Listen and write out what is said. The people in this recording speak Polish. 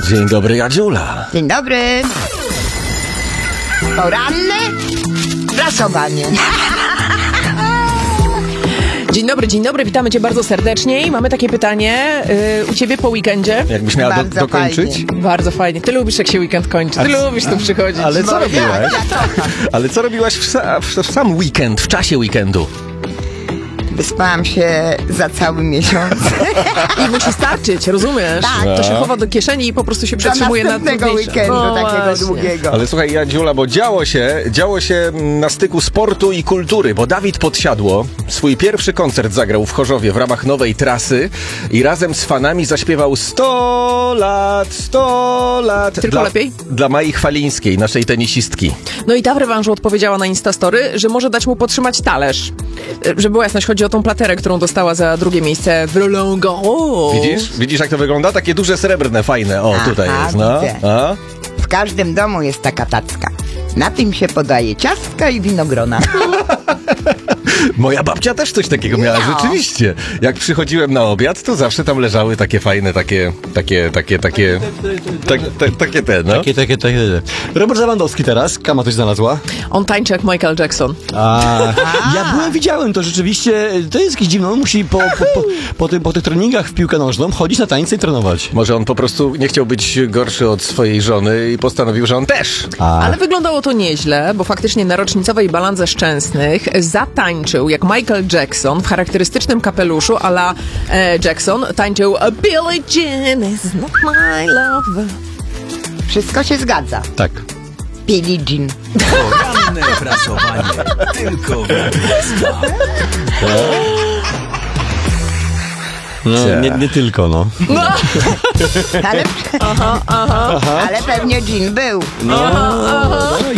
Dzień dobry, Jadziula. Dzień dobry. Poranne rasowanie. Dzień dobry, witamy cię bardzo serdecznie i mamy takie pytanie u ciebie po weekendzie. Jakbyś miała Bardzo dokończyć? fajnie. Bardzo fajnie. Ty lubisz, jak się weekend kończy. Ty lubisz tu przychodzić. Ale co robiłaś? Ja Ale co robiłaś w sam weekend, w czasie weekendu? Wyspałam się za cały miesiąc. I musi starczyć, rozumiesz? Tak. To się chowa do kieszeni i po prostu się Do przetrzymuje na następnego trudniejsze. weekendu, No takiego właśnie. długiego. Ale słuchaj, Jadziula, bo działo się na styku sportu i kultury, bo Dawid Podsiadło swój pierwszy koncert zagrał w Chorzowie w ramach nowej trasy i razem z fanami zaśpiewał 100 lat, 100 lat. Tylko lepiej? Dla Mai Chwalińskiej, naszej tenisistki. No i ta w rewanżu odpowiedziała na Instastory, że może dać mu podtrzymać talerz. Żeby była jasność, chodzi o tą platerę, którą dostała za drugie miejsce w Roland Garros. Widzisz jak to wygląda? Takie duże srebrne, fajne. O, tutaj Aha, jest, no. widzę. A? W każdym domu jest taka tacka. Na tym się podaje ciastka i winogrona. Moja babcia też coś takiego miała, No. rzeczywiście. Jak przychodziłem na obiad, to zawsze tam leżały takie fajne, takie te, no. Takie. Robert Lewandowski teraz, Kama coś znalazła. On tańczy jak Michael Jackson. Widziałem to rzeczywiście, to jest jakieś dziwne, on musi po tych treningach w piłkę nożną chodzić na tańce i trenować. Może on po prostu nie chciał być gorszy od swojej żony i postanowił, że on też. Ale wyglądało to nieźle, bo faktycznie na rocznicowej Balandze Szczęsnych zatańczył jak Michael Jackson w charakterystycznym kapeluszu a la Jackson. Tańczył Billie Jean is not my love. Wszystko się zgadza. Tak. Billie Jean. Poranne prasowanie tylko w Błysku. No, nie tylko, no. Ale pewnie Jean był.